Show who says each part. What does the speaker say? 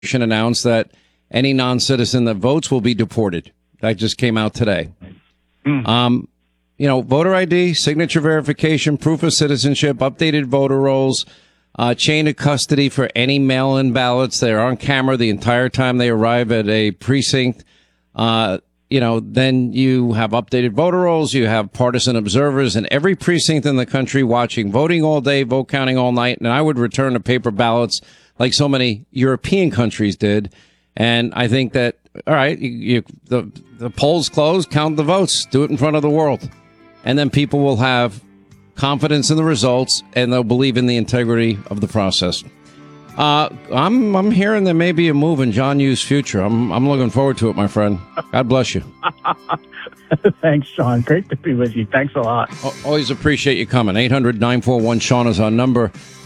Speaker 1: announced that any non-citizen that votes will be deported. That just came out today. Voter ID, signature verification, proof of citizenship, updated voter rolls, chain of custody for any mail-in ballots. They're on camera the entire time they arrive at a precinct. Then you have updated voter rolls. You have partisan observers in every precinct in the country watching voting all day, vote counting all night. And I would return to paper ballots like so many European countries did. And I think that, all right, the polls close, count the votes, do it in front of the world. And then people will have confidence in the results and they'll believe in the integrity of the process. I'm hearing there may be a move in John Yo's future. I'm looking forward to it, my friend. God bless you.
Speaker 2: Thanks, Sean. Great to be with you. Thanks a lot.
Speaker 1: Always appreciate you coming. 800-941-SEAN is our number.